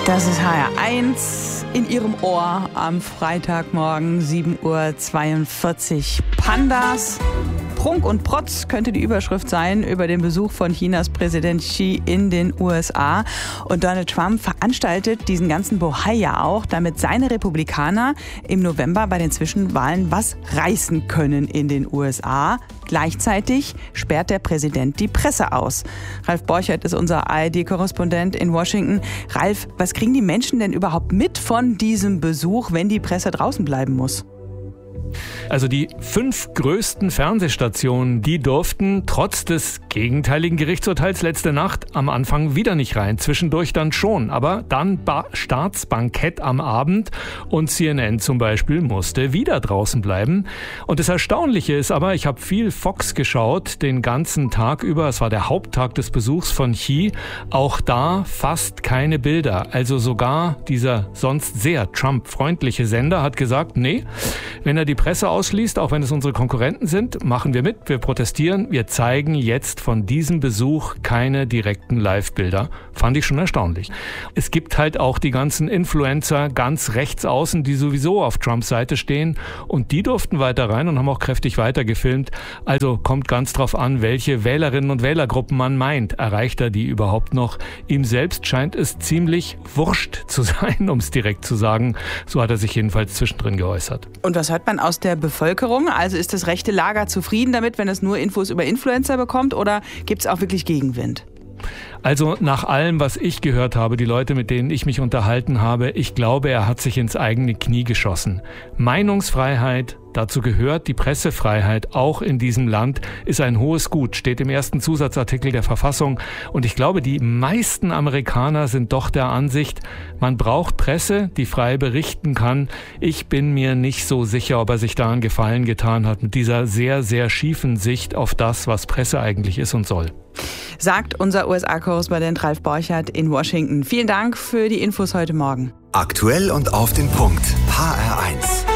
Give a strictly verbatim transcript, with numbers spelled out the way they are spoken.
Das ist H R eins in Ihrem Ohr am Freitagmorgen, sieben Uhr zweiundvierzig. Pandas, Prunk und Protz könnte die Überschrift sein über den Besuch von Chinas Präsident Xi in den U S A. Und Donald Trump veranstaltet diesen ganzen Bohai ja auch, damit seine Republikaner im November bei den Zwischenwahlen was reißen können in den U S A. Gleichzeitig sperrt der Präsident die Presse aus. Ralf Borchert ist unser A R D-Korrespondent in Washington. Ralf, was kriegen die Menschen denn überhaupt mit von diesem Besuch, wenn die Presse draußen bleiben muss? Also die fünf größten Fernsehstationen, die durften trotz des gegenteiligen Gerichtsurteils letzte Nacht am Anfang wieder nicht rein. Zwischendurch dann schon, aber dann ba- Staatsbankett am Abend und C N N zum Beispiel musste wieder draußen bleiben. Und das Erstaunliche ist aber, ich habe viel Fox geschaut, den ganzen Tag über. Es war der Haupttag des Besuchs von Xi. Auch da fast keine Bilder. Also sogar dieser sonst sehr Trump-freundliche Sender hat gesagt, nee, wenn er die Presse ausschließt, auch wenn es unsere Konkurrenten sind, machen wir mit, wir protestieren, wir zeigen jetzt von diesem Besuch keine direkten Live-Bilder. Fand ich schon erstaunlich. Es gibt halt auch die ganzen Influencer ganz rechts außen, die sowieso auf Trumps Seite stehen und die durften weiter rein und haben auch kräftig weiter gefilmt. Also kommt ganz drauf an, welche Wählerinnen und Wählergruppen man meint. Erreicht er die überhaupt noch? Ihm selbst scheint es ziemlich wurscht zu sein, um es direkt zu sagen. So hat er sich jedenfalls zwischendrin geäußert. Und was hört man aus der Bevölkerung? Also ist das rechte Lager zufrieden damit, wenn es nur Infos über Influencer bekommt, oder gibt es auch wirklich Gegenwind? Also nach allem, was ich gehört habe, die Leute, mit denen ich mich unterhalten habe, ich glaube, er hat sich ins eigene Knie geschossen. Meinungsfreiheit, dazu gehört die Pressefreiheit, auch in diesem Land, ist ein hohes Gut, steht im ersten Zusatzartikel der Verfassung. Und ich glaube, die meisten Amerikaner sind doch der Ansicht, man braucht Presse, die frei berichten kann. Ich bin mir nicht so sicher, ob er sich da einen Gefallen getan hat mit dieser sehr, sehr schiefen Sicht auf das, was Presse eigentlich ist und soll. Sagt unser U S A-Korrespondent Ralf Borchert in Washington. Vielen Dank für die Infos heute Morgen. Aktuell und auf den Punkt. H R eins.